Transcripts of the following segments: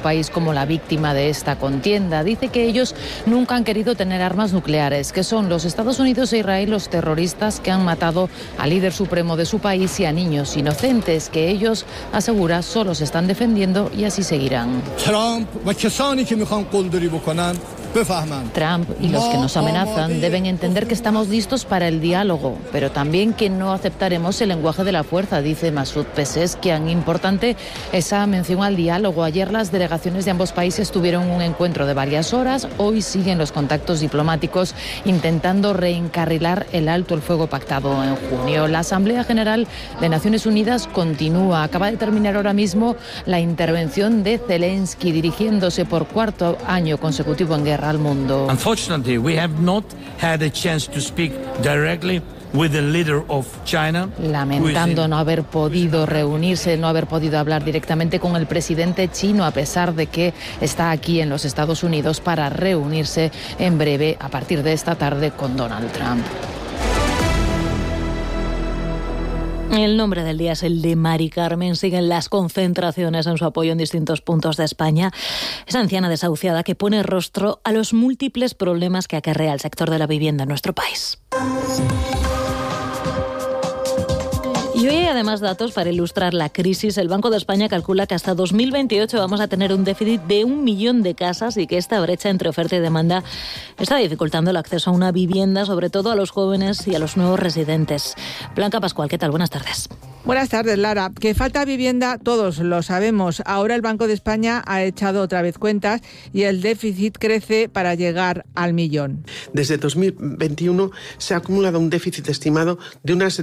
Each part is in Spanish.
país como la víctima de esta contienda. Dice que ellos nunca han querido tener armas nucleares, que son los Estados Unidos e Israel los terroristas que han matado al líder supremo de su país y a niños inocentes, que ellos, asegura, solo se están defendiendo y así seguirán. Trump y los que nos amenazan deben entender que estamos listos para el diálogo, pero también que no aceptaremos el lenguaje de la fuerza, dice Masoud Pezeshkian. Importante esa mención al diálogo. Ayer las delegaciones de ambos países tuvieron un encuentro de varias horas. Hoy siguen los contactos diplomáticos intentando reencarrilar el alto el fuego pactado en junio. La Asamblea General de Naciones Unidas continúa. Acaba de terminar ahora mismo la intervención de Zelensky, dirigiéndose por cuarto año consecutivo en guerra al mundo. Unfortunately, we have not had a chance to speak directly with the leader of China. Lamentando no haber podido reunirse, no haber podido hablar directamente con el presidente chino, a pesar de que está aquí en los Estados Unidos para reunirse en breve, a partir de esta tarde, con Donald Trump. El nombre del día es el de Mari Carmen. Siguen las concentraciones en su apoyo en distintos puntos de España. Esa anciana desahuciada que pone rostro a los múltiples problemas que acarrea el sector de la vivienda en nuestro país. Y hoy hay además datos para ilustrar la crisis. El Banco de España calcula que hasta 2028 vamos a tener un déficit de 1 millón de casas y que esta brecha entre oferta y demanda está dificultando el acceso a una vivienda, sobre todo a los jóvenes y a los nuevos residentes. Blanca Pascual, ¿qué tal? Buenas tardes. Buenas tardes, Lara. Que falta vivienda, todos lo sabemos. Ahora el Banco de España ha echado otra vez cuentas y el déficit crece para llegar al millón. Desde 2021 se ha acumulado un déficit estimado de unas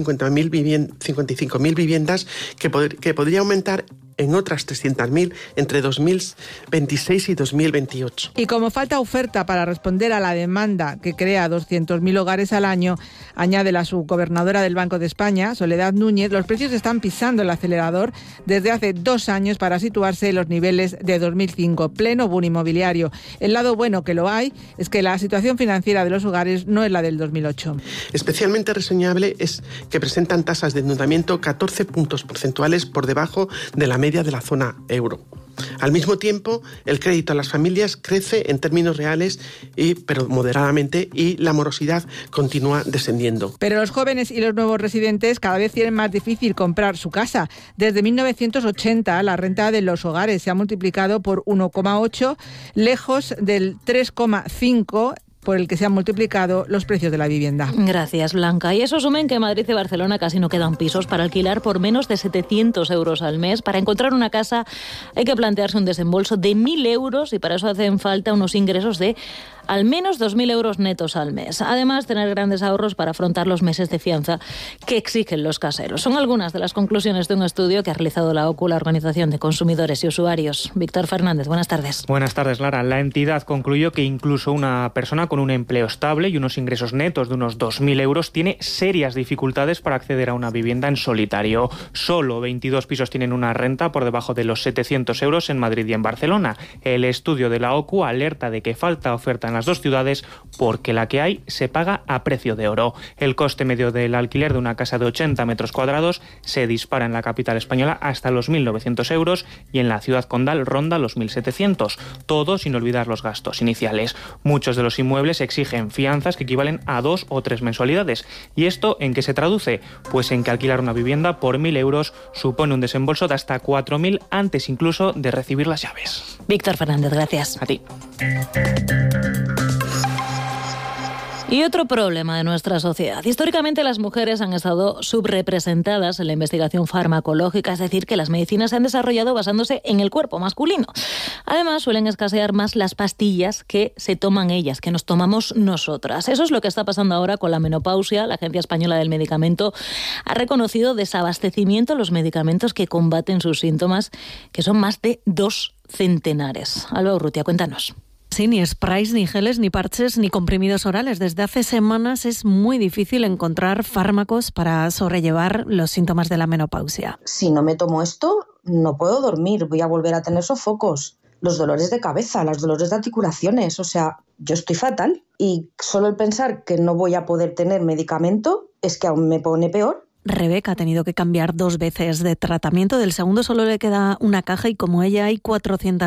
55.000 viviendas que podría aumentar en otras 300.000 entre 2026 y 2028. Y como falta oferta para responder a la demanda que crea 200.000 hogares al año, añade la subgobernadora del Banco de España, Soledad Núñez, los precios están pisando el acelerador desde hace 2 años para situarse en los niveles de 2005, pleno boom inmobiliario. El lado bueno, que lo hay, es que la situación financiera de los hogares no es la del 2008. Especialmente reseñable es que presentan tasas de endeudamiento 14 puntos porcentuales por debajo de la media de la zona euro. Al mismo tiempo, el crédito a las familias crece en términos reales, pero moderadamente, y la morosidad continúa descendiendo. Pero los jóvenes y los nuevos residentes cada vez tienen más difícil comprar su casa. Desde 1980, la renta de los hogares se ha multiplicado por 1,8, lejos del 3,5 por el que se han multiplicado los precios de la vivienda. Gracias, Blanca. Y eso suma en que Madrid y Barcelona casi no quedan pisos para alquilar por menos de 700 euros al mes. Para encontrar una casa hay que plantearse un desembolso de 1.000 euros y para eso hacen falta unos ingresos de al menos 2.000 euros netos al mes. Además, tener grandes ahorros para afrontar los meses de fianza que exigen los caseros. Son algunas de las conclusiones de un estudio que ha realizado la OCU, la Organización de Consumidores y Usuarios. Víctor Fernández, buenas tardes. Buenas tardes, Lara. La entidad concluyó que incluso una persona con un empleo estable y unos ingresos netos de unos 2.000 euros tiene serias dificultades para acceder a una vivienda en solitario. Solo 22 pisos tienen una renta por debajo de los 700 euros en Madrid y en Barcelona. El estudio de la OCU alerta de que falta oferta en las dos ciudades porque la que hay se paga a precio de oro. El coste medio del alquiler de una casa de 80 metros cuadrados se dispara en la capital española hasta los 1.900 euros y en la ciudad condal ronda los 1.700. Todo sin olvidar los gastos iniciales. Muchos de los inmuebles exigen fianzas que equivalen a 2 o 3 mensualidades. ¿Y esto en qué se traduce? Pues en que alquilar una vivienda por 1.000 euros supone un desembolso de hasta 4.000 antes incluso de recibir las llaves. Víctor Fernández, gracias. A ti. Y otro problema de nuestra sociedad. Históricamente las mujeres han estado subrepresentadas en la investigación farmacológica, es decir, que las medicinas se han desarrollado basándose en el cuerpo masculino. Además, suelen escasear más las pastillas que se toman ellas, que nos tomamos nosotras. Eso es lo que está pasando ahora con la menopausia. La Agencia Española del Medicamento ha reconocido desabastecimiento de los medicamentos que combaten sus síntomas, que son más de 2 centenares. Alba Urrutia, cuéntanos. Sí, ni sprays, ni geles, ni parches, ni comprimidos orales. Desde hace semanas es muy difícil encontrar fármacos para sobrellevar los síntomas de la menopausia. Si no me tomo esto, no puedo dormir, voy a volver a tener sofocos, los dolores de cabeza, los dolores de articulaciones, o sea, yo estoy fatal. Y solo el pensar que no voy a poder tener medicamento es que aún me pone peor. Rebeca ha tenido que cambiar 2 veces de tratamiento. Del segundo solo le queda una caja y como ella hay 400